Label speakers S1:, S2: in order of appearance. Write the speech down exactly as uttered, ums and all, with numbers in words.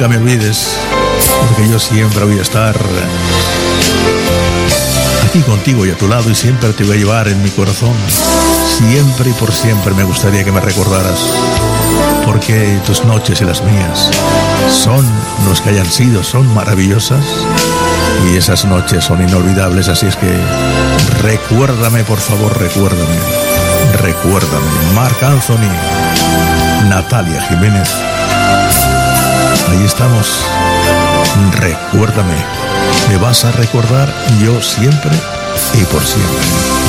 S1: nunca me olvides, porque yo siempre voy a estar aquí contigo y a tu lado, y siempre te voy a llevar en mi corazón. Siempre y por siempre me gustaría que me recordaras, porque tus noches y las mías son, los que hayan sido, son maravillosas, y esas noches son inolvidables. Así es que recuérdame, por favor, recuérdame, recuérdame. Marc Anthony, Natalia Jiménez, ahí estamos. Recuérdame, me vas a recordar, yo siempre y por siempre.